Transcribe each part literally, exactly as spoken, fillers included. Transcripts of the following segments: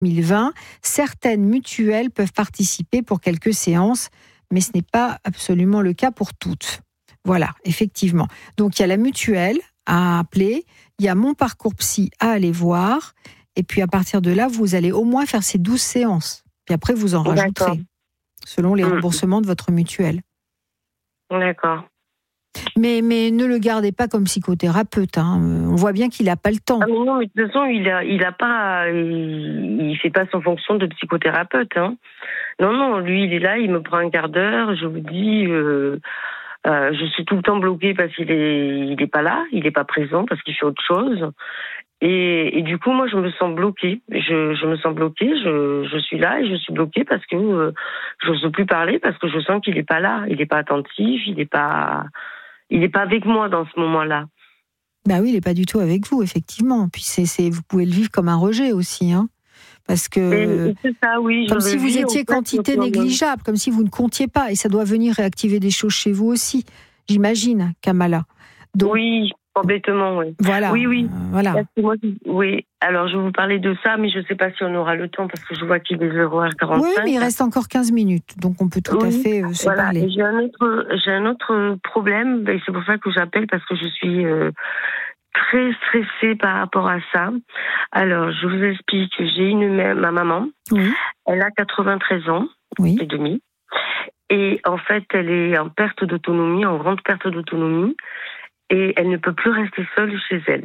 mille vingt, certaines mutuelles peuvent participer pour quelques séances, mais ce n'est pas absolument le cas pour toutes. Voilà, effectivement. Donc, il y a la mutuelle à appeler, il y a Mon Parcours Psy à aller voir, et puis à partir de là, vous allez au moins faire ces douze séances. Puis après, vous en rajouterez, D'accord. selon les Mmh. remboursements de votre mutuelle. D'accord. Mais, mais ne le gardez pas comme psychothérapeute. Hein. On voit bien qu'il n'a pas le temps. Ah mais non, mais de toute façon, il a, il a pas, il, il fait pas son fonction de psychothérapeute. Hein. Non, non, lui, il est là, il me prend un quart d'heure. Je vous dis, euh, euh, je suis tout le temps bloquée parce qu'il est, il est pas là, il est pas présent parce qu'il fait autre chose. Et, et du coup, moi, je me sens bloquée. Je, je me sens bloquée. Je, je suis là et je suis bloquée parce que euh, je n'ose plus parler parce que je sens qu'il est pas là, il est pas attentif, il est pas, il est pas avec moi dans ce moment-là. Bah oui, il n'est pas du tout avec vous, effectivement. Puis c'est, c'est, vous pouvez le vivre comme un rejet aussi, hein. Parce que Et, et c'est ça, oui. comme je si le vous vis, étiez en fait, quantité comme- négligeable, comme si vous ne comptiez pas, et ça doit venir réactiver des choses chez vous aussi. J'imagine, Kamala. Donc Oui, complètement, oui. voilà, Oui, oui. euh, voilà. Parce que moi, je- oui. Alors, je vais vous parler de ça, mais je ne sais pas si on aura le temps parce que je vois qu'il est zéro heure quarante-cinq. Oui, mais il reste encore quinze minutes, donc on peut tout à Oui, fait euh, se voilà. parler. Et j'ai un autre, j'ai un autre problème. Et c'est pour ça que j'appelle parce que je suis euh, très stressée par rapport à ça. Alors, je vous explique. J'ai une mère, ma maman. Oui, Elle a quatre-vingt-treize ans oui, et demi. Et en fait, elle est en perte d'autonomie, en grande perte d'autonomie. Et elle ne peut plus rester seule chez elle.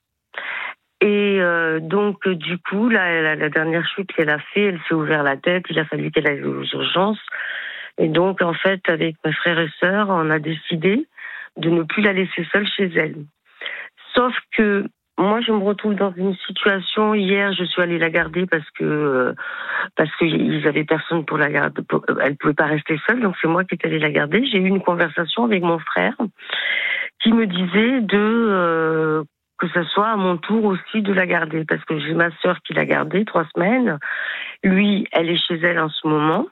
Et euh, donc, du coup, là, la, la dernière chute qu'elle a fait, elle s'est ouvert la tête. Il a fallu qu'elle aille aux urgences. Et donc, en fait, avec mes frères et sœurs, on a décidé de ne plus la laisser seule chez elle. Sauf que moi, je me retrouve dans une situation. Hier, je suis allée la garder parce que euh, parce qu'ils avaient personne pour la garder. Pour, elle pouvait pas rester seule, donc c'est moi qui étais allée la garder. J'ai eu une conversation avec mon frère qui me disait de euh, que ce soit à mon tour aussi de la garder parce que j'ai ma sœur qui l'a gardée trois semaines. Lui, elle est chez elle en ce moment.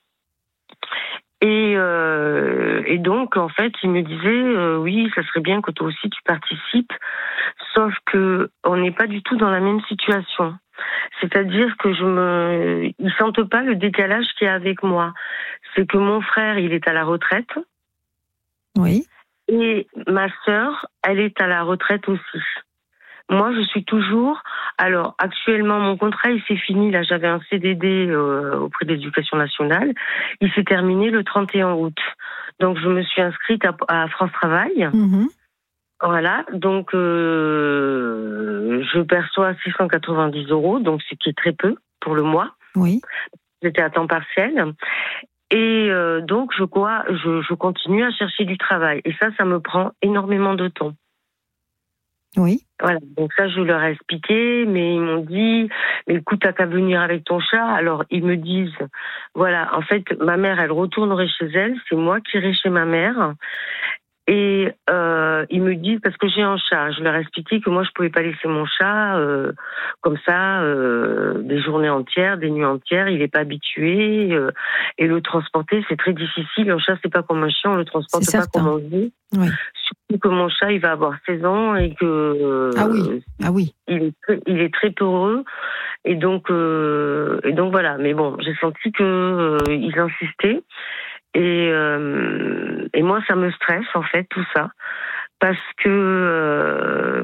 Et, euh, et donc, en fait, il me disait, euh, oui, ça serait bien que toi aussi tu participes, sauf que on n'est pas du tout dans la même situation. C'est-à-dire que je me, ils sentent pas le décalage qu'il y a avec moi. C'est que mon frère, il est à la retraite, oui, et ma sœur, elle est à la retraite aussi. Moi, je suis toujours. Alors, actuellement, mon contrat, il s'est fini. Là, j'avais un C D D euh, auprès de l'Éducation nationale. Il s'est terminé le trente et un août. Donc, je me suis inscrite à, à France Travail. mhm, Voilà. Donc, euh, je perçois six cent quatre-vingt-dix euros, donc ce qui est très peu pour le mois. oui, J'étais à temps partiel. Et euh, donc, je, quoi, je, je continue à chercher du travail. Et ça, ça me prend énormément de temps. oui. Voilà, donc ça je leur ai expliqué, mais ils m'ont dit, mais écoute, t'as qu'à venir avec ton chat. Alors ils me disent, voilà, en fait ma mère elle retournerait chez elle, c'est moi qui irai chez ma mère. Et euh, ils me disent, parce que j'ai un chat, je leur ai expliqué que moi je pouvais pas laisser mon chat euh, comme ça euh, des journées entières, des nuits entières, il est pas habitué euh, et le transporter c'est très difficile. Un chat c'est pas comme un chien, on le transporte C'est pas certain. comme on dit. Oui. Surtout que mon chat il va avoir seize ans et que euh, Ah oui, ah oui. il est très, il est très peureux et donc euh, et donc voilà. Mais bon, j'ai senti que euh, ils insistaient. Et, euh, et moi, ça me stresse, en fait, tout ça. Parce que euh,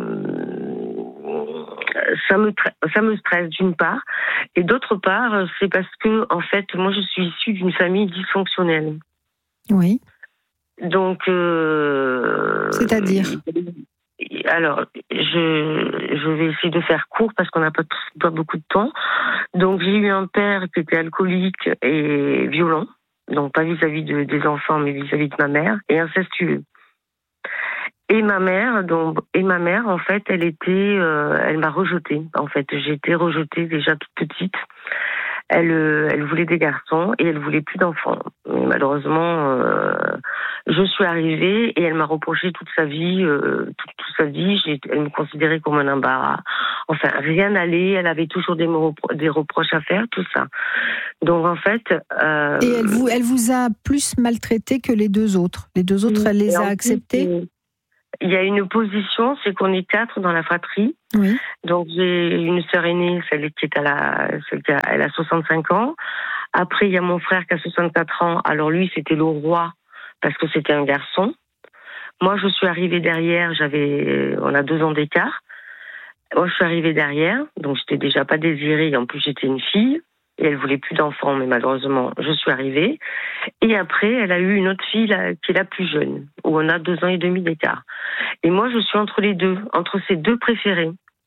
ça, me tra- ça me stresse, d'une part. Et d'autre part, c'est parce que, en fait, moi, je suis issue d'une famille dysfonctionnelle. Oui. Donc... Euh, C'est-à-dire ? Alors, je, je vais essayer de faire court parce qu'on n'a pas, pas beaucoup de temps. Donc, j'ai eu un père qui était alcoolique et violent. Donc pas vis-à-vis de, des enfants, mais vis-à-vis de ma mère, et incestueux. Et ma mère, donc, et ma mère, en fait, elle était, euh, elle m'a rejetée. En fait, j'ai été rejetée déjà toute petite. Elle, euh, elle voulait des garçons et elle voulait plus d'enfants. Mais malheureusement, euh, je suis arrivée et elle m'a reproché toute sa vie, euh, toute, toute sa vie. J'ai, elle me considérait comme un embarras. Enfin, rien n'allait. Elle avait toujours des, repro- des reproches à faire, tout ça. Donc en fait. Euh, et elle vous, elle vous a plus maltraité que les deux autres. Les deux autres, elle les a acceptés ? il y a une opposition, c'est qu'on est quatre dans la fratrie. Oui. Donc j'ai une sœur aînée, celle qui est à la, celle qui a, elle a soixante-cinq ans. Après il y a mon frère qui a soixante-quatre ans. Alors lui c'était le roi parce que c'était un garçon. Moi je suis arrivée derrière, j'avais, on a deux ans d'écart. Moi je suis arrivée derrière, donc j'étais déjà pas désirée. En plus j'étais une fille et elle voulait plus d'enfants, mais malheureusement je suis arrivée. Et après elle a eu une autre fille là, qui est la plus jeune, où on a deux ans et demi d'écart. Et moi je suis entre les deux, entre ces deux préférés.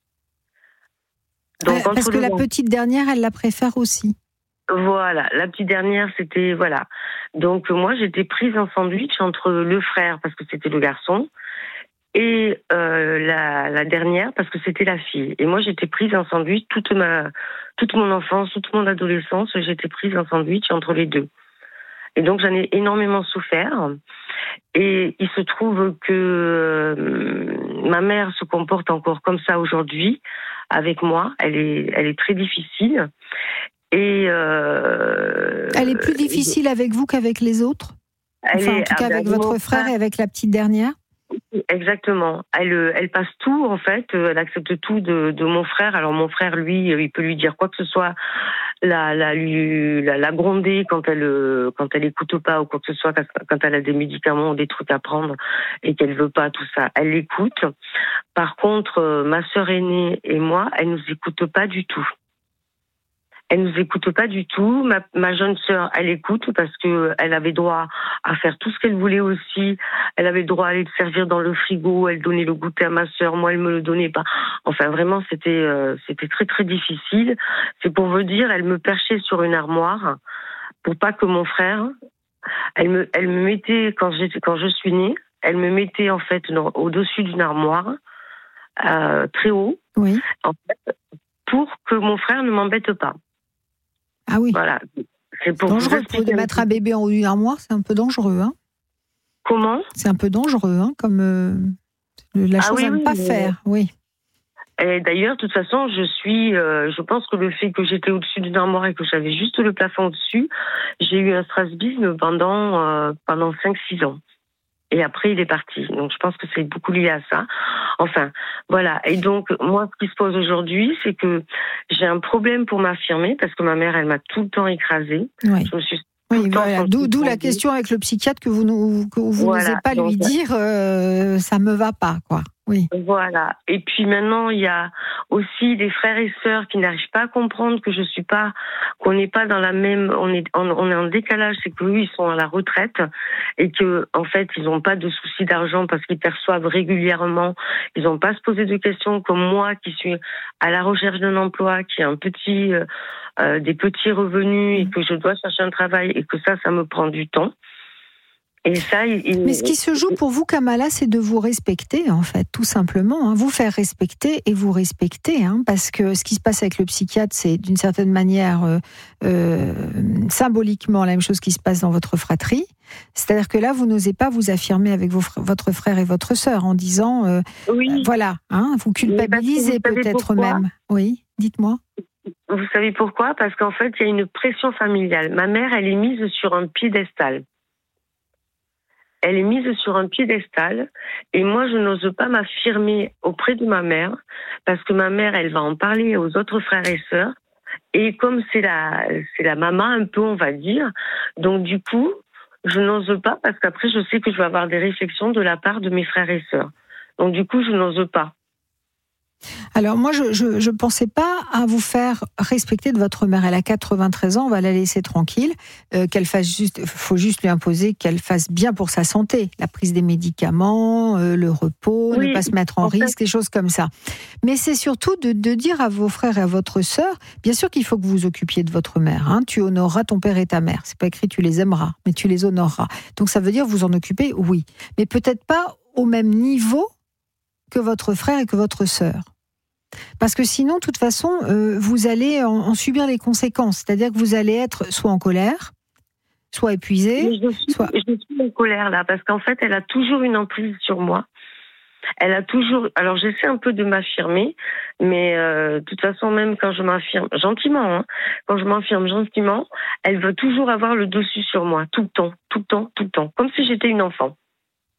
Donc, euh, parce que la petite dernière, elle la préfère aussi. Voilà, la petite dernière, c'était, voilà. Donc, moi, j'étais prise en sandwich entre le frère, parce que c'était le garçon, et euh, la, la dernière, parce que c'était la fille. Et moi, j'étais prise en sandwich toute ma, toute mon enfance, toute mon adolescence, j'étais prise en sandwich entre les deux. Et donc, j'en ai énormément souffert. Et il se trouve que euh, ma mère se comporte encore comme ça aujourd'hui avec moi. Elle est, elle est très difficile. Et euh, elle est plus difficile avec vous qu'avec les autres. Enfin, est, en tout cas, avec votre frère, frère et avec la petite dernière. Exactement. Elle, elle passe tout, en fait. Elle accepte tout de, de mon frère. Alors, mon frère, lui, il peut lui dire quoi que ce soit, la, la, la, la gronder quand elle, quand elle écoute pas ou quoi que ce soit, quand elle a des médicaments ou des trucs à prendre et qu'elle veut pas tout ça. Elle l'écoute. Par contre, ma sœur aînée et moi, elle nous écoute pas du tout. Elle nous écoute pas du tout. Ma, ma jeune sœur, elle écoute parce que elle avait droit à faire tout ce qu'elle voulait aussi. Elle avait le droit à aller se servir dans le frigo. Elle donnait le goûter à ma sœur. Moi, elle me le donnait pas. Enfin, vraiment, c'était euh, c'était très très difficile. C'est pour vous dire, elle me perchait sur une armoire pour pas que mon frère. Elle me elle me mettait quand j'étais quand je suis née. Elle me mettait en fait dans, au-dessus d'une armoire euh, très haut. Oui. En fait, pour que mon frère ne m'embête pas. Ah oui. Voilà. C'est pour dangereux de mettre un bébé en haut d'une armoire, c'est un peu dangereux, hein. Comment ? C'est un peu dangereux, hein, comme euh, la chose ah oui, à ne oui, pas mais... faire, oui. Et d'ailleurs, de toute façon, je suis, euh, je pense que le fait que j'étais au-dessus d'une armoire et que j'avais juste le plafond au-dessus, j'ai eu un strabisme pendant euh, pendant cinq six ans. Et après, il est parti. Donc, je pense que c'est beaucoup lié à ça. Enfin, voilà. Et donc, moi, ce qui se pose aujourd'hui, c'est que j'ai un problème pour m'affirmer parce que ma mère, elle m'a tout le temps écrasée. Oui. Je me suis oui, voilà. D'où, d'où la question avec le psychiatre que vous nous, que vous voilà. n'osez pas donc, lui dire euh, ça me va pas, quoi. Oui. Voilà. Et puis maintenant, il y a aussi des frères et sœurs qui n'arrivent pas à comprendre que je suis pas, qu'on n'est pas dans la même, on est, on, on est en décalage, c'est que eux, ils sont à la retraite et que, en fait, ils n'ont pas de soucis d'argent parce qu'ils perçoivent régulièrement. Ils n'ont pas à se poser de questions comme moi qui suis à la recherche d'un emploi, qui a un petit, euh, euh, des petits revenus et que je dois chercher un travail et que ça, ça me prend du temps. Et ça, il... Mais ce qui se joue pour vous, Kamala, c'est de vous respecter, en fait, tout simplement. Hein. Vous faire respecter et vous respecter. Hein, parce que ce qui se passe avec le psychiatre, c'est d'une certaine manière, euh, euh, symboliquement, la même chose qui se passe dans votre fratrie. C'est-à-dire que là, vous n'osez pas vous affirmer avec vos fr- votre frère et votre sœur en disant, euh, oui. euh, voilà, hein, vous culpabilisez peut-être même. Oui, dites-moi. Vous savez pourquoi ? Parce qu'en fait, il y a une pression familiale. Ma mère, elle est mise sur un piédestal. Elle est mise sur un piédestal et moi, je n'ose pas m'affirmer auprès de ma mère parce que ma mère, elle va en parler aux autres frères et sœurs. Et comme c'est la, c'est la maman un peu, on va dire, donc du coup, je n'ose pas parce qu'après, je sais que je vais avoir des réflexions de la part de mes frères et sœurs. Donc du coup, je n'ose pas. Alors moi, je, je je pensais pas à vous faire respecter de votre mère. Elle a quatre-vingt-treize ans, on va la laisser tranquille. Euh, qu'elle fasse juste, faut juste lui imposer qu'elle fasse bien pour sa santé, la prise des médicaments, euh, le repos, oui, ne pas se mettre en, en risque, fait... des choses comme ça. Mais c'est surtout de, de dire à vos frères et à votre sœur, bien sûr qu'il faut que vous vous occupiez de votre mère. Hein. Tu honoreras ton père et ta mère. C'est pas écrit tu les aimeras, mais tu les honoreras. Donc ça veut dire vous en occuper, oui, mais peut-être pas au même niveau que votre frère et que votre sœur. Parce que sinon, de toute façon, euh, vous allez en, en subir les conséquences. C'est-à-dire que vous allez être soit en colère, soit épuisé. Je suis, soit... je suis en colère là, parce qu'en fait, elle a toujours une emprise sur moi. Elle a toujours. Alors, j'essaie un peu de m'affirmer, mais euh, de toute façon, même quand je m'affirme gentiment, hein, quand je m'affirme gentiment, elle veut toujours avoir le dessus sur moi, tout le temps, tout le temps, tout le temps, comme si j'étais une enfant.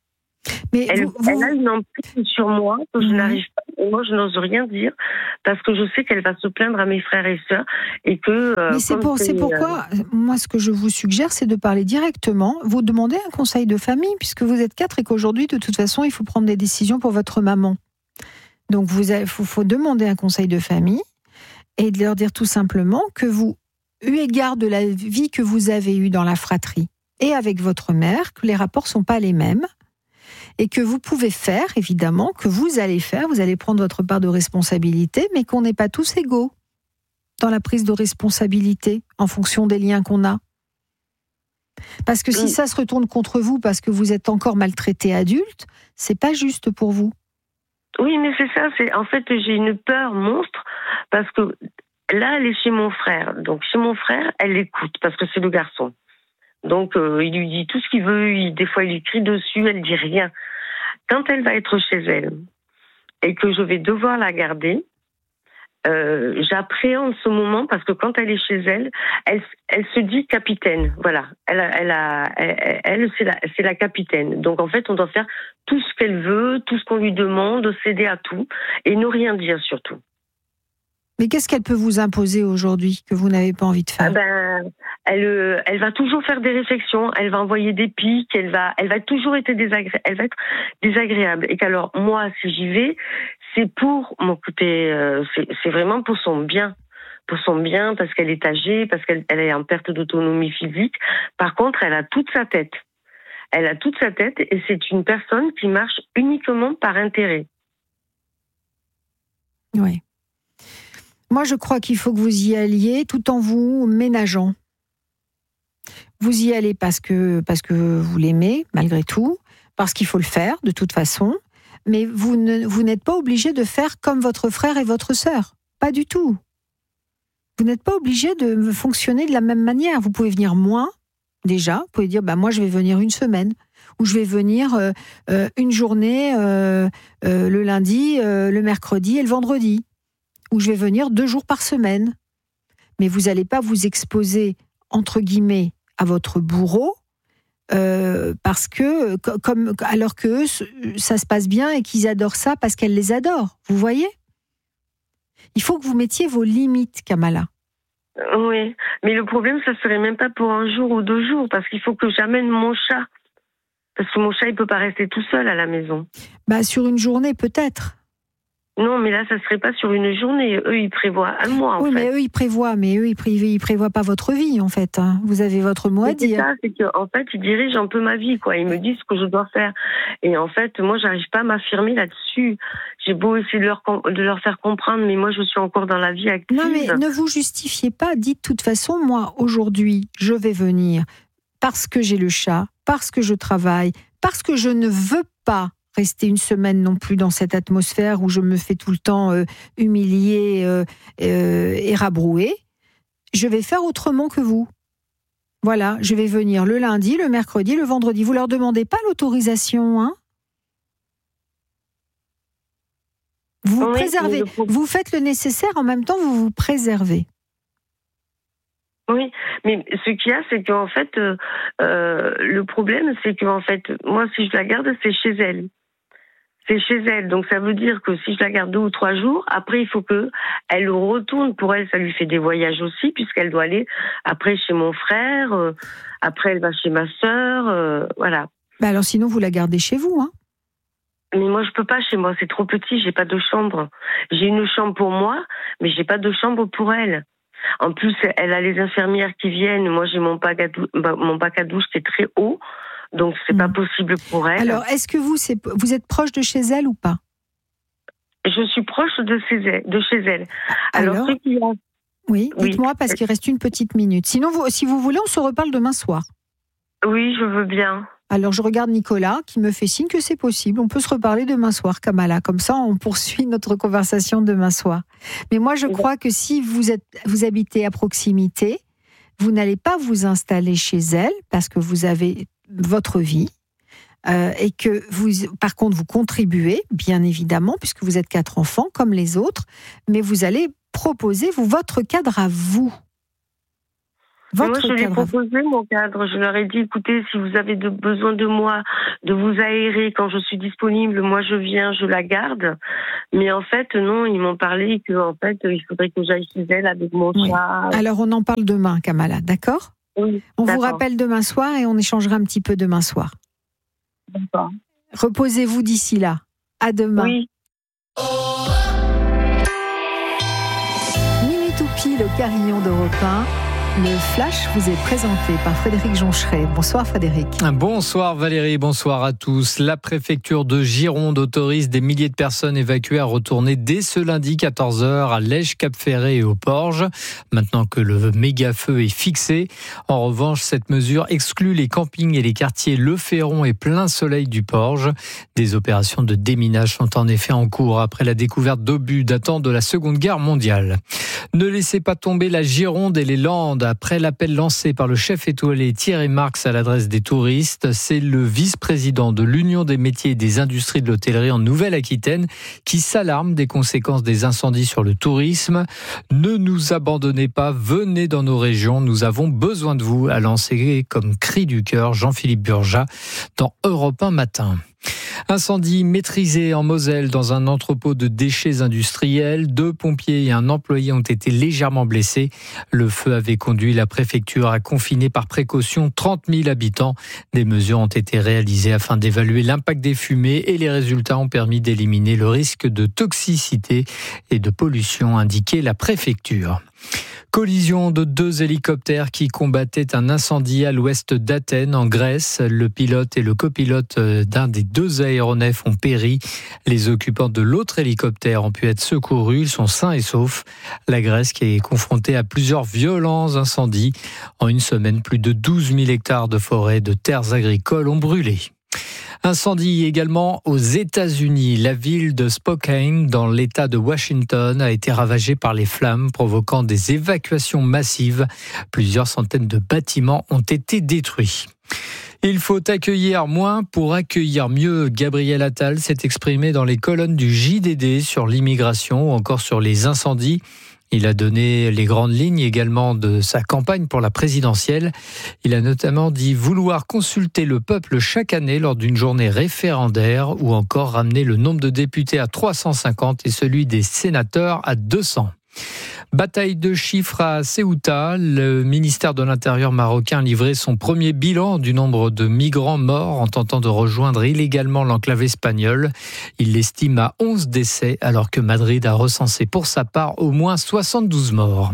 Mais elle, vous, vous... elle a une emprise sur moi que je mmh. n'arrive pas. Et moi, je n'ose rien dire parce que je sais qu'elle va se plaindre à mes frères et sœurs et que. Euh, Mais c'est, pour, c'est, c'est pourquoi, euh... moi, ce que je vous suggère, c'est de parler directement. Vous demandez un conseil de famille, puisque vous êtes quatre et qu'aujourd'hui, de toute façon, il faut prendre des décisions pour votre maman. Donc, il faut, faut demander un conseil de famille et de leur dire tout simplement que vous, eu égard de la vie que vous avez eue dans la fratrie et avec votre mère, que les rapports ne sont pas les mêmes. Et que vous pouvez faire, évidemment, que vous allez faire, vous allez prendre votre part de responsabilité, mais qu'on n'est pas tous égaux dans la prise de responsabilité en fonction des liens qu'on a. Parce que si ça se retourne contre vous parce que vous êtes encore maltraité adulte, c'est pas juste pour vous. Oui, mais c'est ça, c'est en fait j'ai une peur monstre parce que là elle est chez mon frère, donc chez mon frère elle l'écoute parce que c'est le garçon. Donc, euh, il lui dit tout ce qu'il veut, il, des fois il lui crie dessus, elle dit rien. Quand elle va être chez elle et que je vais devoir la garder, euh, j'appréhende ce moment parce que quand elle est chez elle, elle, elle se dit capitaine. Voilà, elle, elle, a, elle, elle c'est, la, c'est la capitaine. Donc en fait, on doit faire tout ce qu'elle veut, tout ce qu'on lui demande, céder à tout et ne rien dire surtout. Mais qu'est-ce qu'elle peut vous imposer aujourd'hui que vous n'avez pas envie de faire ? Ah ben, elle, elle va toujours faire des réflexions, elle va envoyer des pics, elle va, elle va toujours être désagréable, elle va être désagréable. Et qu'alors moi, si j'y vais, c'est pour m'écouter, euh, c'est, c'est vraiment pour son bien, pour son bien, parce qu'elle est âgée, parce qu'elle elle est en perte d'autonomie physique. Par contre, elle a toute sa tête. Elle a toute sa tête et c'est une personne qui marche uniquement par intérêt. Oui. Moi, je crois qu'il faut que vous y alliez tout en vous ménageant. Vous y allez parce que, parce que vous l'aimez, malgré tout, parce qu'il faut le faire, de toute façon, mais vous, ne, vous n'êtes pas obligé de faire comme votre frère et votre sœur. Pas du tout. Vous n'êtes pas obligé de fonctionner de la même manière. Vous pouvez venir moins, déjà. Vous pouvez dire, bah, moi, je vais venir une semaine, ou je vais venir euh, euh, une journée euh, euh, le lundi, euh, le mercredi et le vendredi. Où je vais venir deux jours par semaine. Mais vous n'allez pas vous exposer, entre guillemets, à votre bourreau, euh, parce que, comme, alors que eux, ça se passe bien et qu'ils adorent ça parce qu'elle les adore. Vous voyez ? Il faut que vous mettiez vos limites, Kamala. Oui, mais le problème, ça serait même pas pour un jour ou deux jours, parce qu'il faut que j'amène mon chat. Parce que mon chat, il peut pas rester tout seul à la maison. Bah, sur une journée, peut-être. Non, mais là, ça serait pas sur une journée. Eux, ils prévoient un mois, en oui, fait. Oui, mais eux, ils prévoient, mais eux, ils prévoient, ils prévoient pas votre vie, en fait. Vous avez votre mot à c'est dire. Ça, c'est qu'en fait, ils dirigent un peu ma vie, quoi. Ils me disent ce que je dois faire. Et en fait, moi, j'arrive pas à m'affirmer là-dessus. J'ai beau essayer de leur, de leur faire comprendre, mais moi, je suis encore dans la vie active. Non, mais ne vous justifiez pas. Dites, de toute façon, moi, aujourd'hui, je vais venir parce que j'ai le chat, parce que je travaille, parce que je ne veux pas rester une semaine non plus dans cette atmosphère où je me fais tout le temps euh, humilier euh, euh, et rabrouer. Je vais faire autrement que vous. Voilà, je vais venir le lundi, le mercredi, le vendredi. Vous leur demandez pas l'autorisation, hein ? Vous vous oui, préservez. Vous faites le nécessaire, en même temps, vous vous préservez. Oui, mais ce qu'il y a, c'est qu'en fait, euh, euh, le problème, c'est qu'en fait, moi, si je la garde, c'est chez elle. C'est chez elle, donc ça veut dire que si je la garde deux ou trois jours, après il faut que elle retourne. Pour elle, ça lui fait des voyages aussi, puisqu'elle doit aller après chez mon frère, euh, après elle va chez ma sœur, euh, voilà. Bah alors sinon vous la gardez chez vous, hein. Mais moi je peux pas chez moi, c'est trop petit, j'ai pas de chambre. J'ai une chambre pour moi, mais j'ai pas de chambre pour elle. En plus, elle a les infirmières qui viennent. Moi j'ai mon bac à douche, mon bac à douche qui est très haut. Donc, c'est mmh. pas possible pour elle. Alors, est-ce que vous, c'est, vous êtes proche de chez elle ou pas ? Je suis proche de chez elle. De chez elle. Alors, Alors ce qu'il y a... Oui, dites-moi, oui. Parce qu'il reste une petite minute. Sinon, vous, si vous voulez, on se reparle demain soir. Oui, je veux bien. Alors, je regarde Nicolas qui me fait signe que c'est possible. On peut se reparler demain soir, Kamala. Comme ça, on poursuit notre conversation demain soir. Mais moi, je crois que si vous, êtes, vous habitez à proximité, vous n'allez pas vous installer chez elle parce que vous avez votre vie euh, et que vous, par contre, vous contribuez, bien évidemment, puisque vous êtes quatre enfants comme les autres, mais vous allez proposer vous, votre cadre à vous. Votre moi, je l'ai cadre. proposé, mon cadre. Je leur ai dit, écoutez, si vous avez de, besoin de moi, de vous aérer quand je suis disponible, moi, je viens, je la garde. Mais en fait, non, ils m'ont parlé que, en fait, il faudrait que j'aille chez elle avec mon Oui. chat. Alors, on en parle demain, Kamala, d'accord ? Oui, On d'accord. vous rappelle demain soir et on échangera un petit peu demain soir. D'accord. Reposez-vous d'ici là. À demain. Oui. Minute ou pile au carillon d'Europe un. Le flash vous est présenté par Frédéric Joncheret. Bonsoir Frédéric. Bonsoir Valérie, bonsoir à tous. La préfecture de Gironde autorise des milliers de personnes évacuées à retourner dès ce lundi quatorze heures à Lège, Cap-Ferré et aux Porges. Maintenant que le méga-feu est fixé. En revanche, cette mesure exclut les campings et les quartiers Le Ferron et Plein Soleil du Porge. Des opérations de déminage sont en effet en cours après la découverte d'obus datant de la Seconde Guerre mondiale. Ne laissez pas tomber la Gironde et les Landes. Après l'appel lancé par le chef étoilé Thierry Marx à l'adresse des touristes, c'est le vice-président de l'Union des métiers et des industries de l'hôtellerie en Nouvelle-Aquitaine qui s'alarme des conséquences des incendies sur le tourisme. Ne nous abandonnez pas, venez dans nos régions, nous avons besoin de vous, a lancé comme cri du cœur Jean-Philippe Burja dans Europe un matin. Incendie maîtrisé en Moselle dans un entrepôt de déchets industriels. Deux pompiers et un employé ont été légèrement blessés. Le feu avait conduit la préfecture à confiner par précaution trente mille habitants. Des mesures ont été réalisées afin d'évaluer l'impact des fumées et les résultats ont permis d'éliminer le risque de toxicité et de pollution, indiquait la préfecture. Collision de deux hélicoptères qui combattaient un incendie à l'ouest d'Athènes, en Grèce. Le pilote et le copilote d'un des deux aéronefs ont péri. Les occupants de l'autre hélicoptère ont pu être secourus. Ils sont sains et saufs. La Grèce qui est confrontée à plusieurs violents incendies. En une semaine, plus de douze mille hectares de forêts, de terres agricoles ont brûlé. Incendie également aux États-Unis. La ville de Spokane, dans l'État de Washington, a été ravagée par les flammes, provoquant des évacuations massives. Plusieurs centaines de bâtiments ont été détruits. Il faut accueillir moins pour accueillir mieux. Gabriel Attal s'est exprimé dans les colonnes du J D D sur l'immigration ou encore sur les incendies. Il a donné les grandes lignes également de sa campagne pour la présidentielle. Il a notamment dit vouloir consulter le peuple chaque année lors d'une journée référendaire ou encore ramener le nombre de députés à trois cent cinquante et celui des sénateurs à deux cents. Bataille de chiffres à Ceuta. Le ministère de l'Intérieur marocain a livré son premier bilan du nombre de migrants morts en tentant de rejoindre illégalement l'enclave espagnole. Il l'estime à onze décès alors que Madrid a recensé pour sa part au moins soixante-douze morts.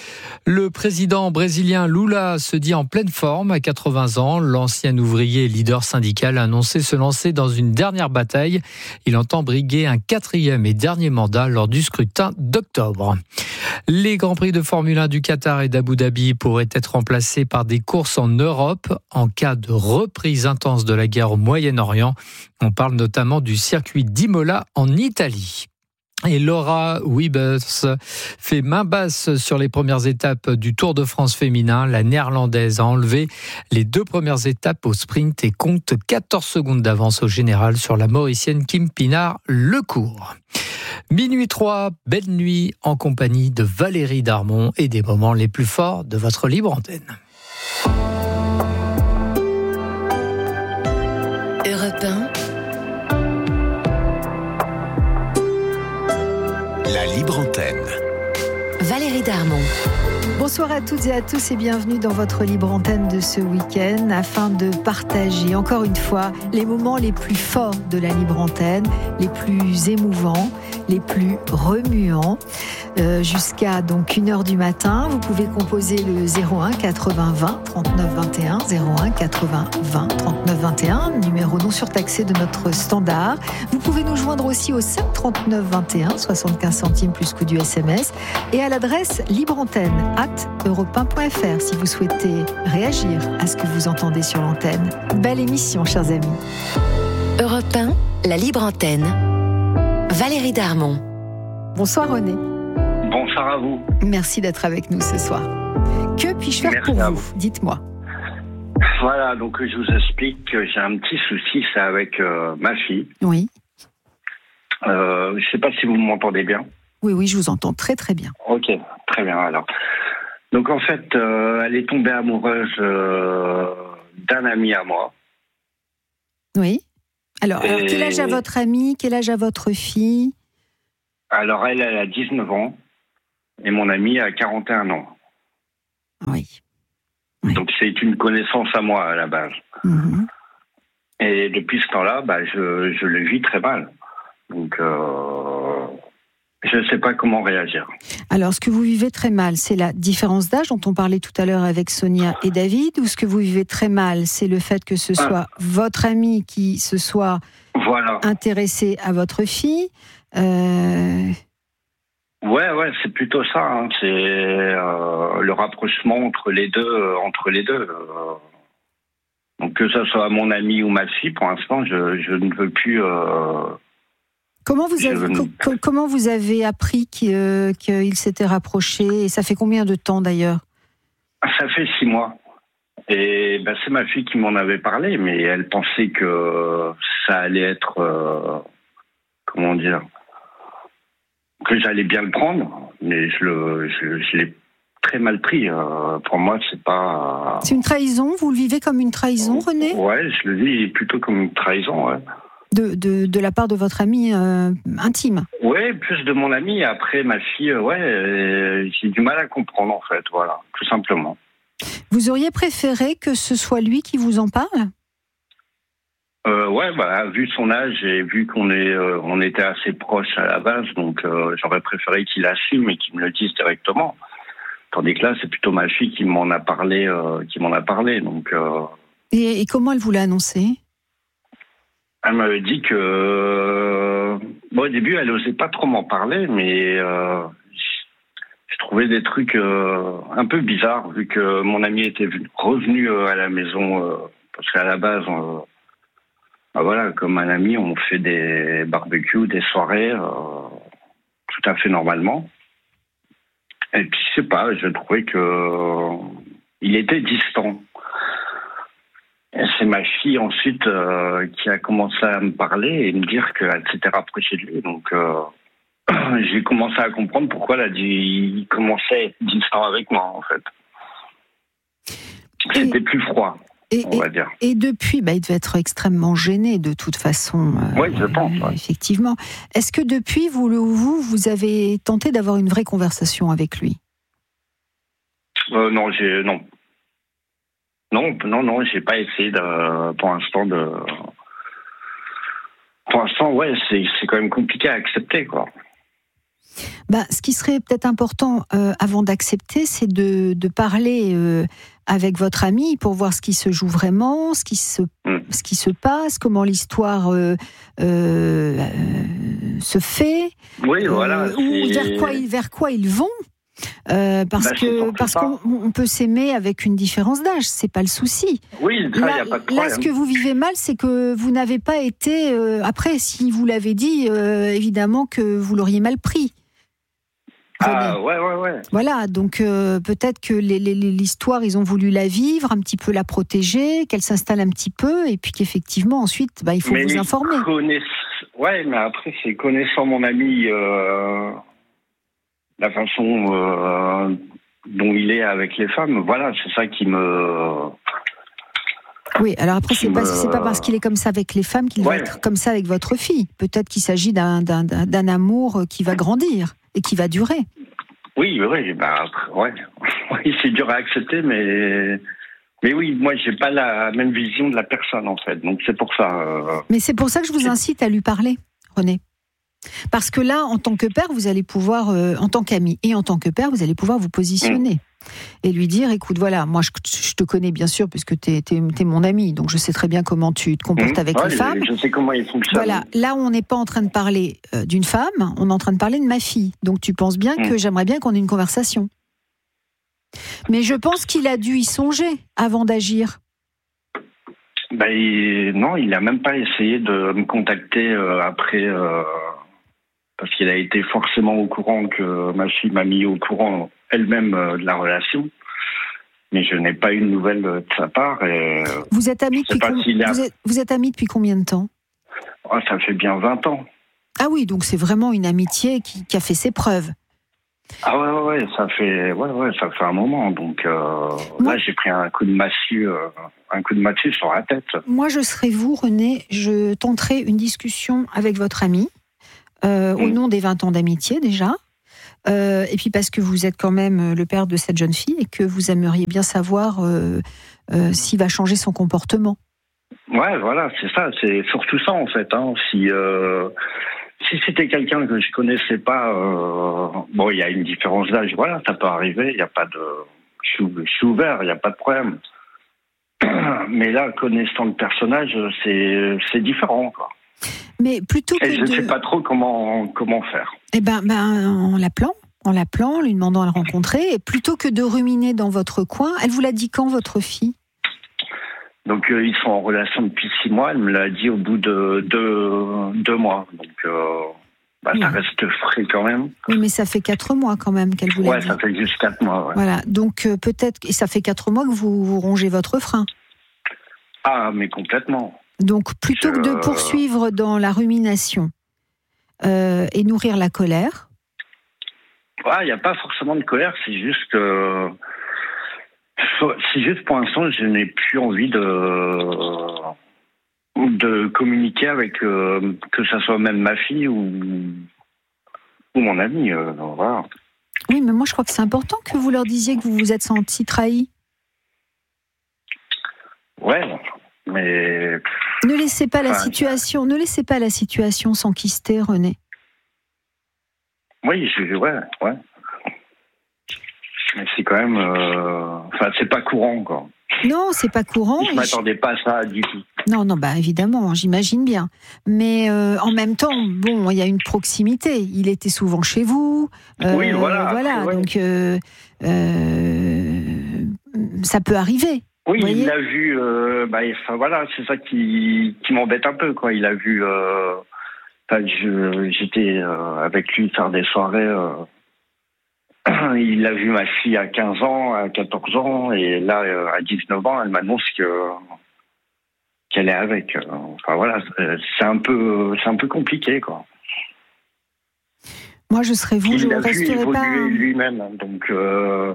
Le président brésilien Lula se dit en pleine forme à quatre-vingts ans. L'ancien ouvrier et leader syndical a annoncé se lancer dans une dernière bataille. Il entend briguer un quatrième et dernier mandat lors du scrutin d'octobre. Les Grands Prix de Formule un du Qatar et d'Abu Dhabi pourraient être remplacés par des courses en Europe en cas de reprise intense de la guerre au Moyen-Orient. On parle notamment du circuit d'Imola en Italie. Et Laura Wiebes fait main basse sur les premières étapes du Tour de France féminin. La Néerlandaise a enlevé les deux premières étapes au sprint et compte quatorze secondes d'avance au général sur la Mauricienne Kim Pinard-Lecourt. Minuit trois, belle nuit en compagnie de Valérie Darmon et des moments les plus forts de votre libre antenne. Europe un. La libre antenne. Valérie Darmon. Bonsoir à toutes et à tous et bienvenue dans votre libre antenne de ce week-end afin de partager encore une fois les moments les plus forts de la libre antenne, les plus émouvants, les plus remuants. Euh, jusqu'à donc une heure du matin, vous pouvez composer le zéro un quatre-vingts vingt trente-neuf vingt et un, zéro un quatre-vingts vingt trente-neuf vingt et un, numéro non surtaxé de notre standard. Vous pouvez nous joindre aussi au sept trente-neuf vingt et un, soixante-quinze centimes plus coût du S M S et à l'adresse libreantenne arobase europe un point f r si vous souhaitez réagir à ce que vous entendez sur l'antenne. Belle émission, chers amis. Europe un, la libre antenne. Valérie Darmon. Bonsoir René. Bonsoir à vous. Merci d'être avec nous ce soir. Que puis-je faire Merci pour à vous, vous. Dites-moi. Voilà, donc je vous explique que j'ai un petit souci, c'est avec euh, ma fille. Oui. Euh, je ne sais pas si vous m'entendez bien. Oui, oui, je vous entends très très bien. Ok, très bien alors. Donc en fait, euh, elle est tombée amoureuse euh, d'un ami à moi. Oui. Alors, Et... alors, quel âge a votre ami? Quel âge a votre fille? Alors elle, elle a dix-neuf ans et mon ami a quarante et un ans. Oui. Oui. Donc c'est une connaissance à moi à la base. Mmh. Et depuis ce temps-là, bah, je, je le vis très mal. Donc euh, je ne sais pas comment réagir. Alors, ce que vous vivez très mal, c'est la différence d'âge dont on parlait tout à l'heure avec Sonia et David, ou ce que vous vivez très mal, c'est le fait que ce soit ah. votre ami qui se soit voilà. intéressé à votre fille euh... Ouais, ouais, c'est plutôt ça. Hein. C'est euh, le rapprochement entre les deux, euh, entre les deux. Euh. Donc que ce soit mon ami ou ma fille, pour l'instant, je, je ne veux plus. Euh, comment vous avez ne... co- comment vous avez appris qu'il, euh, qu'il s'était rapproché, et ça fait combien de temps d'ailleurs? Ça fait six mois. Et ben, c'est ma fille qui m'en avait parlé, mais elle pensait que ça allait être euh, comment dire. Que j'allais bien le prendre, mais je, le, je, je l'ai très mal pris. Euh, pour moi, c'est pas... C'est une trahison? Vous le vivez comme une trahison, René? Ouais, je le vis plutôt comme une trahison, ouais. De, de, de la part de votre ami euh, intime? Ouais, plus de mon ami. Après, ma fille, ouais, euh, j'ai du mal à comprendre, en fait, voilà, tout simplement. Vous auriez préféré que ce soit lui qui vous en parle? Euh, ouais, bah, vu son âge et vu qu'on est, euh, on était assez proches à la base, donc euh, j'aurais préféré qu'il assume et qu'il me le dise directement. Tandis que là, c'est plutôt ma fille qui m'en a parlé, euh, qui m'en a parlé. Donc. Euh... Et, et comment elle vous l'a annoncé? Elle m'avait dit que, euh, bon, au début, elle n'osait pas trop m'en parler, mais euh, je trouvais des trucs euh, un peu bizarres vu que mon ami était revenu euh, à la maison euh, parce qu'à la base. Euh, Ben voilà, comme un ami, on fait des barbecues, des soirées, euh, tout à fait normalement. Et puis, je sais pas, je trouvais que euh, il était distant. Et c'est ma fille ensuite euh, qui a commencé à me parler et me dire qu'elle s'était rapprochée de lui. Donc, euh, j'ai commencé à comprendre pourquoi elle a dit, il commençait à être distant avec moi, en fait. C'était plus froid. Et, on va dire. Et, et depuis, bah, il devait être extrêmement gêné de toute façon. Euh, oui, je pense. Ouais. Effectivement. Est-ce que depuis, vous, vous, vous avez tenté d'avoir une vraie conversation avec lui? euh, Non, j'ai non, non, non, non, j'ai pas essayé de, pour l'instant de. Pour l'instant, ouais, c'est c'est quand même compliqué à accepter, quoi. Bah, ce qui serait peut-être important euh, avant d'accepter, c'est de, de parler euh, avec votre ami pour voir ce qui se joue vraiment, ce qui se, mm. ce qui se passe, comment l'histoire euh, euh, euh, se fait, oui, voilà, euh, ou vers quoi, ils, vers quoi ils vont. Euh, parce bah, que parce qu'on on peut s'aimer avec une différence d'âge, c'est pas le souci. Oui, ça, là, y a pas de problème. Là, ce que vous vivez mal, c'est que vous n'avez pas été. Euh, après, si vous l'avez dit, euh, évidemment que vous l'auriez mal pris. Ah ouais, ouais, ouais. Voilà, donc euh, peut-être que les, les, l'histoire, ils ont voulu la vivre, un petit peu la protéger, qu'elle s'installe un petit peu, et puis qu'effectivement, ensuite, bah, il faut mais vous informer. Connaiss... Ouais, mais après, c'est connaissant mon ami, euh, la façon euh, dont il est avec les femmes, voilà, c'est ça qui me... Oui, alors après, c'est me... pas, c'est pas parce qu'il est comme ça avec les femmes qu'il ouais. va être comme ça avec votre fille. Peut-être qu'il s'agit d'un, d'un, d'un amour qui va grandir et qui va durer. Oui, oui, bah, ouais. Oui, c'est dur à accepter, mais... Mais oui, moi, j'ai pas la même vision de la personne, en fait. Donc, c'est pour ça... Euh... Mais c'est pour ça que je vous c'est... incite à lui parler, René. Parce que là, en tant que père, vous allez pouvoir, euh, en tant qu'ami et en tant que père, vous allez pouvoir vous positionner. Mmh. Et lui dire, écoute, voilà, moi je, je te connais bien sûr puisque tu es mon ami, donc je sais très bien comment tu te comportes mmh, avec ouais, les femmes. Je sais comment ils fonctionnent. Voilà, là on n'est pas en train de parler euh, d'une femme, on est en train de parler de ma fille. Donc tu penses bien mmh. que j'aimerais bien qu'on ait une conversation. Mais je pense qu'il a dû y songer avant d'agir. Ben, il, non, il n'a même pas essayé de me contacter euh, après... Euh, parce qu'il a été forcément au courant que ma fille m'a mis au courant elle-même de la relation, mais je n'ai pas eu de nouvelles de sa part. Et vous êtes amis depuis, com... a... vous êtes, vous êtes amis depuis combien de temps? Oh, ça fait bien vingt ans. Ah oui, donc c'est vraiment une amitié qui, qui a fait ses preuves. Ah ouais, ouais, ouais, ça fait, ouais, ouais, ça fait un moment. Donc euh, Moi, là, j'ai pris un coup de massue, euh, un coup de massue sur la tête. moi, je serais vous, René, je tenterai une discussion avec votre ami, euh, mmh. au nom des vingt ans d'amitié déjà. Euh, et puis parce que vous êtes quand même le père de cette jeune fille et que vous aimeriez bien savoir euh, euh, s'il va changer son comportement. Ouais, voilà, c'est ça, c'est surtout ça en fait. Hein. Si euh, si c'était quelqu'un que je connaissais pas, euh, bon, il y a une différence d'âge, voilà, ça peut arriver. Il y a pas de, je suis, je suis ouvert, il y a pas de problème. Mais là, connaissant le personnage, c'est c'est différent, quoi. Mais plutôt que et je ne de... sais pas trop comment comment faire. Eh ben, ben en l'appelant, en l'appelant, lui demandant à le rencontrer, et plutôt que de ruminer dans votre coin, elle vous l'a dit quand, votre fille ? Donc euh, ils sont en relation depuis six mois. Elle me l'a dit au bout de deux deux mois. Donc euh, bah, oui. Ça reste frais quand même. Oui, mais ça fait quatre mois quand même qu'elle vous l'a ouais, dit. Ouais, ça fait juste quatre mois. Ouais. Voilà. Donc euh, peut-être, et ça fait quatre mois que vous, vous rongez votre frein. Ah, mais complètement. Donc plutôt que de poursuivre dans la rumination euh, et nourrir la colère. Ah, il n'y a pas forcément de colère. C'est juste que c'est juste pour l'instant, je n'ai plus envie de de communiquer avec euh, que ça soit même ma fille ou ou mon ami. Euh, voilà. Oui, mais moi je crois que c'est important que vous leur disiez que vous vous êtes senti trahi. Ouais, mais ne laissez pas la enfin, situation, ne laissez pas la situation s'enquister, René. Oui, je, ouais, ouais. Mais c'est quand même, euh, enfin, c'est pas courant, quoi. Non, c'est pas courant. Je m'attendais pas à ça du tout. Non, non, bah évidemment, j'imagine bien. Mais euh, en même temps, bon, il y a une proximité. Il était souvent chez vous. Euh, oui, voilà. Voilà, ouais. donc euh, euh, ça peut arriver. Oui, il l'a vu. Euh, bah, enfin voilà, c'est ça qui qui m'embête un peu, quoi. Il a vu. Euh, enfin, je, j'étais euh, avec lui faire des soirées. Euh, il a vu ma fille à quinze ans, à quatorze ans, et là, euh, à dix-neuf ans, elle m'annonce que qu'elle est avec. Enfin voilà, c'est un peu, c'est un peu compliqué, quoi. Moi, je serais vous, il je ne resterai pas. Il l'a vu lui-même, donc euh,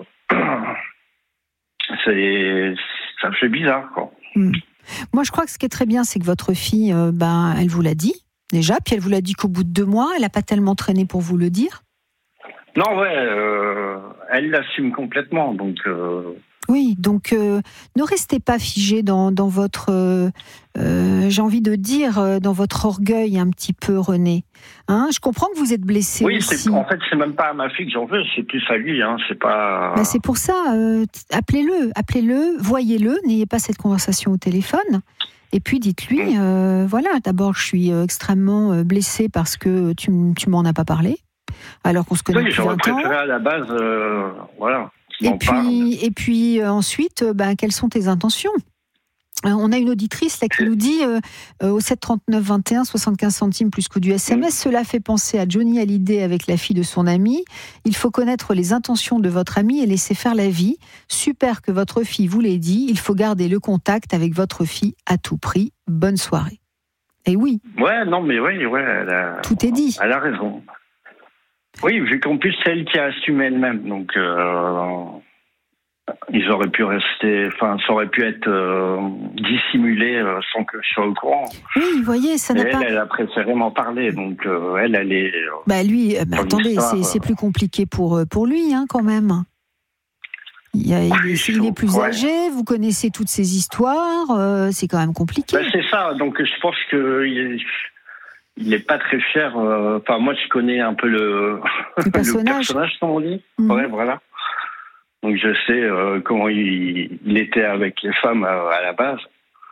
c'est, ça fait bizarre, quoi. Hum. Moi, je crois que ce qui est très bien, c'est que votre fille, euh, ben, elle vous l'a dit déjà, puis elle vous l'a dit qu'au bout de deux mois, elle n'a pas tellement traîné pour vous le dire. Non, ouais, euh, elle l'assume complètement, donc. Euh... Oui, donc euh, ne restez pas figé dans, dans votre, euh, euh, j'ai envie de dire, euh, dans votre orgueil un petit peu, René. Hein, je comprends que vous êtes blessé oui, aussi. C'est, en fait, c'est même pas à ma fille que j'en veux, c'est plus à lui, hein, c'est pas. Ben c'est pour ça, euh, appelez-le, appelez-le, voyez-le, n'ayez pas cette conversation au téléphone. Et puis dites-lui, euh, voilà, d'abord je suis extrêmement blessée parce que tu, tu m'en as pas parlé. Alors qu'on se connaît oui, depuis vingt ans. J'aurais préféré à la base, euh, voilà. Et puis, et puis euh, ensuite, euh, ben, quelles sont tes intentions ? euh, On a une auditrice là qui nous dit euh, euh, au sept trente-neuf vingt et un, soixante-quinze centimes plus coût du S M S. Mmh. Cela fait penser à Johnny Hallyday avec la fille de son ami. Il faut connaître les intentions de votre ami et laisser faire la vie. Super que votre fille vous l'ait dit. Il faut garder le contact avec votre fille à tout prix. Bonne soirée. Et oui. Ouais, non, mais oui, ouais, elle a, tout est dit. Elle a raison. Oui, vu qu'en plus c'est elle qui a assumé elle-même, donc euh, ils auraient pu rester, enfin ça aurait pu être euh, dissimulé euh, sans que je sois au courant. Oui, vous voyez, ça n'a elle, pas. Elle a préféré m'en parler, donc euh, elle, elle est. Euh, bah lui, bah, attendez, c'est, euh... c'est plus compliqué pour pour lui, hein, quand même. Il, y a, il, est, il est plus ouais. âgé, vous connaissez toutes ces histoires, euh, c'est quand même compliqué. Bah, c'est ça, donc je pense que. Il... Il n'est pas très fier. Enfin, euh, moi, je connais un peu le, le personnage, le personnage comme on dit. Mmh. Ouais, voilà. Donc, je sais euh, comment il, il était avec les femmes à, à la base.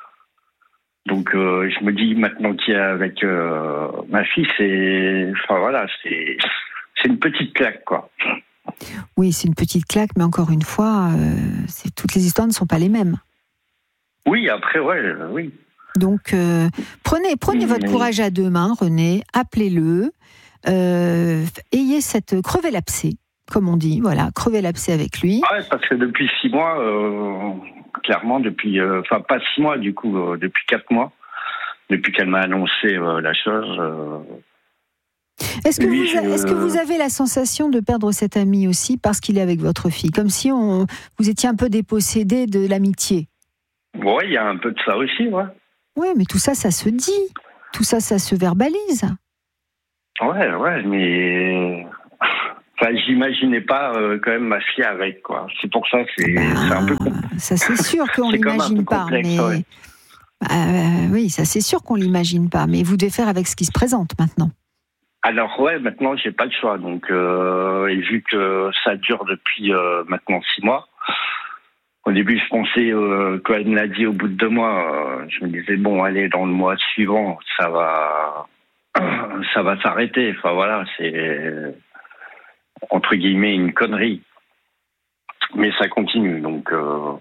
Donc, euh, je me dis maintenant qu'il est avec euh, ma fille, c'est, enfin voilà, c'est, c'est une petite claque, quoi. Oui, c'est une petite claque, mais encore une fois, euh, c'est, toutes les histoires ne sont pas les mêmes. Oui, après, ouais, euh, oui. Donc, euh, prenez, prenez mmh. votre courage à deux mains, René, appelez-le, euh, ayez cette, crevez l'abcès, comme on dit, voilà, crevez l'abcès avec lui. Ouais, parce que depuis six mois, euh, clairement, depuis, enfin euh, pas six mois du coup, euh, depuis quatre mois, depuis qu'elle m'a annoncé euh, la chose. Euh, Est-ce que, lui, vous, je... est-ce que vous avez la sensation de perdre cet ami aussi parce qu'il est avec votre fille, comme si on, vous étiez un peu dépossédé de l'amitié? Ouais, il y a un peu de ça aussi, ouais. Oui, mais tout ça, ça se dit. Tout ça, ça se verbalise. Ouais, ouais, mais... Enfin, j'imaginais pas euh, quand même ma fille avec, quoi. C'est pour ça, c'est, bah, c'est un peu compliqué. Ça, c'est sûr qu'on C'est l'imagine pas. complexe, mais... ouais. Euh, oui, ça, c'est sûr qu'on l'imagine pas. Mais vous devez faire avec ce qui se présente maintenant. Alors, ouais, maintenant, j'ai pas le choix. Donc, euh, et vu que ça dure depuis euh, maintenant six mois, au début, je pensais, euh, quand elle me l'a dit au bout de deux mois, euh, je me disais, bon, allez, dans le mois suivant, ça va, ça va s'arrêter. Enfin, voilà, c'est... entre guillemets, une connerie. Mais ça continue, donc... Euh...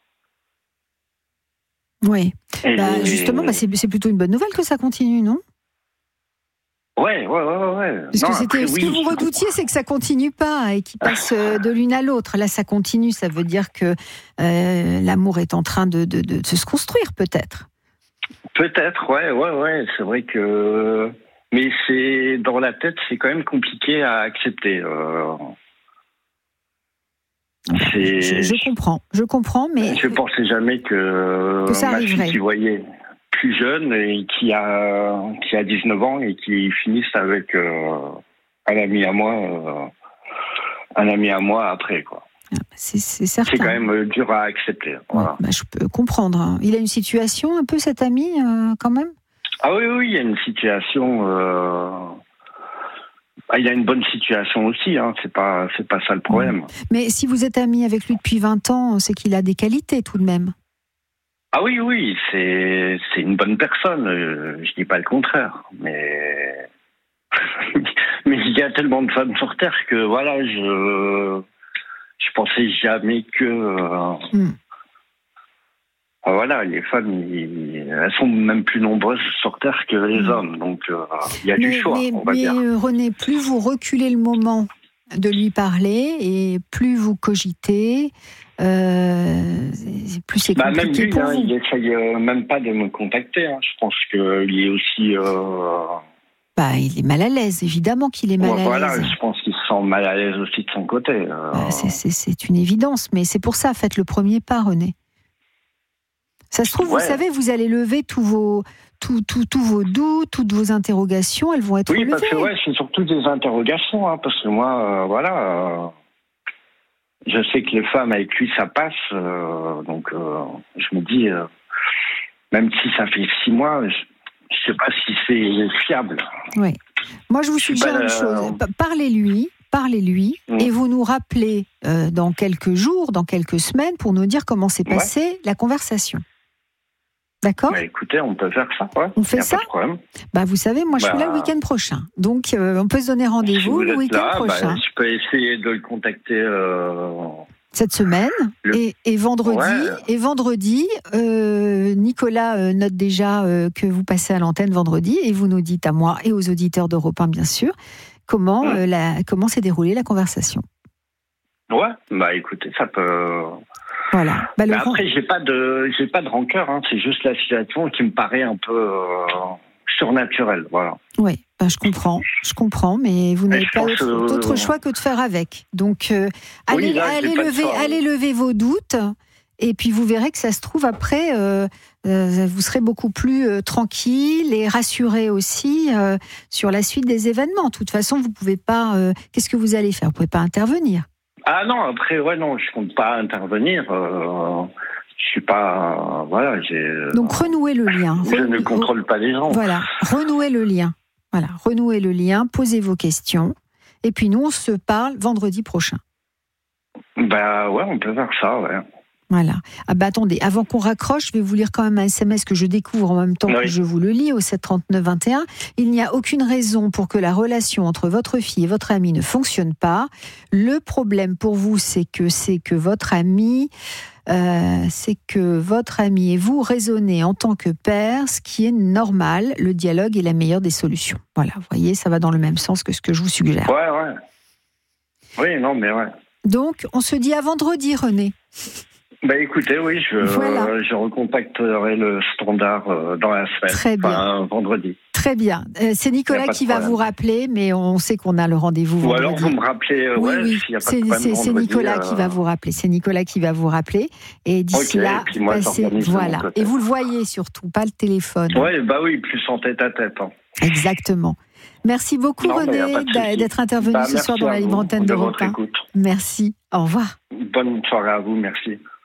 Oui. Et... Bah, justement, bah, c'est, c'est plutôt une bonne nouvelle que ça continue, non? Ouais, ouais, ouais, ouais. Parce non, que c'était, après, ce oui, que vous redoutiez, c'est que ça continue pas et qu'il passe de l'une à l'autre. Là, ça continue, ça veut dire que euh, l'amour est en train de, de, de se construire, peut-être. Peut-être, ouais, ouais, ouais. C'est vrai que... Mais c'est dans la tête, c'est quand même compliqué à accepter. Euh... C'est... Je, je comprends, je comprends, mais je pensais jamais que, que ça ma arriverait. fille qui voyait plus jeune et qui a qui a dix-neuf ans et qui finisse avec euh, un ami à moi, euh, un ami à moi après, quoi. C'est, c'est certain. C'est quand même dur à accepter. Voilà. Ouais, bah, je peux comprendre. Il a une situation un peu, cet ami, euh, quand même. Ah oui, oui, il y a une situation. Euh... Ah, il a une bonne situation aussi. Hein. C'est pas, c'est pas ça le problème. Mais si vous êtes ami avec lui depuis vingt ans, c'est qu'il a des qualités tout de même. Ah oui, oui, c'est, c'est une bonne personne. Je dis pas le contraire, mais mais il y a tellement de femmes sur terre que voilà, je je pensais jamais que. Euh... Mm. Voilà, les femmes, ils, elles sont même plus nombreuses sur Terre que les hommes, donc il euh, y a mais, du choix, mais, on va mais dire. Mais René, plus vous reculez le moment de lui parler et plus vous cogitez, euh, plus c'est bah, compliqué même lui, pour hein, vous. Il essaye euh, même pas de me contacter. Hein. Je pense qu'il est aussi... Euh... Bah, il est mal à l'aise, évidemment qu'il est mal ouais, à voilà, l'aise. Je pense qu'il se sent mal à l'aise aussi de son côté. Euh... Bah, c'est, c'est, c'est une évidence, mais c'est pour ça, faites le premier pas, René. Ça se trouve, ouais. Vous savez, vous allez lever tous vos, tous, tous, tous vos doutes, toutes vos interrogations, elles vont être oui, levées. Oui, parce que ouais, c'est surtout des interrogations, hein, parce que moi, euh, voilà, euh, je sais que les femmes avec lui, ça passe, euh, donc euh, je me dis, euh, même si ça fait six mois, je ne sais pas si c'est fiable. Oui. Moi, je vous je suggère pas, une chose, euh... parlez-lui. Parlez-lui mmh. et vous nous rappelez euh, dans quelques jours, dans quelques semaines, pour nous dire comment s'est passée ouais. la conversation. D'accord ? Bah, écoutez, on peut faire ça. Ouais. On fait y a ça pas de problème. Bah, vous savez, moi, je bah, suis là le week-end prochain. Donc, euh, on peut se donner rendez-vous si le week-end là, prochain. Bah, je peux essayer de le contacter... Euh... Cette semaine. Le... Et, et vendredi, ouais. et vendredi euh, Nicolas euh, note déjà euh, que vous passez à l'antenne vendredi et vous nous dites à moi et aux auditeurs d'Europe un, bien sûr, comment, mmh. euh, la, comment s'est déroulée la conversation. Ouais, bah écoutez, ça peut... Voilà. Bah, le... Après, j'ai pas de, j'ai pas de rancœur. Hein. C'est juste la situation qui me paraît un peu euh, surnaturelle. Voilà. Oui, bah, je comprends, je comprends, mais vous n'avez pas d'autre, euh... d'autre choix que de faire avec. Donc, euh, allez, oui, là, allez lever, allez lever vos doutes. Et puis vous verrez que ça se trouve après, euh, euh, vous serez beaucoup plus euh, tranquille et rassuré aussi euh, sur la suite des événements. De toute façon, vous pouvez pas. Euh, qu'est-ce que vous allez faire ? Vous pouvez pas intervenir. Ah non, après, ouais, non, je compte pas intervenir. Euh, je suis pas, euh, voilà, j'ai. Donc renouez le lien. Je ne contrôle pas les gens. Voilà, renouez le lien. Voilà, renouez le lien, posez vos questions, et puis nous on se parle vendredi prochain. Bah ouais, on peut faire ça, ouais. Voilà. Ah bah attendez, avant qu'on raccroche, je vais vous lire quand même un S M S que je découvre en même temps oui. que je vous le lis au sept trente-neuf vingt et un. Il n'y a aucune raison pour que la relation entre votre fille et votre ami ne fonctionne pas. Le problème pour vous, c'est que c'est que votre ami, euh, c'est que votre ami et vous raisonnez en tant que père, ce qui est normal. Le dialogue est la meilleure des solutions. Voilà, vous voyez, ça va dans le même sens que ce que je vous suggère. Ouais, ouais. Oui, non, mais ouais. Donc, on se dit à vendredi, René. Bah écoutez, oui, je, Voilà. euh, je recontacterai le standard euh, dans la semaine, Très bien. enfin, vendredi. Très bien. Euh, c'est Nicolas pas de qui va problème. vous rappeler, mais on sait qu'on a le rendez-vous Ou vendredi. alors vous me rappelez, euh, Oui, ouais, oui, s'il n'y a pas c'est, de problème. c'est, c'est vendredi, Nicolas euh, qui va vous rappeler. C'est Nicolas qui va vous rappeler. Et d'ici Ok, là, et puis moi, passez, j'organise de mon voilà. côté. Et vous le voyez surtout, pas le téléphone. Ouais, bah oui, plus en tête à tête. Hein. Exactement. Merci beaucoup Non, mais y a René pas de d'a- souci. d'être intervenu Bah, ce soir merci dans à la vous libre antenne de d'Europe votre un. écoute. Merci. Au revoir. Bonne soirée à vous, merci.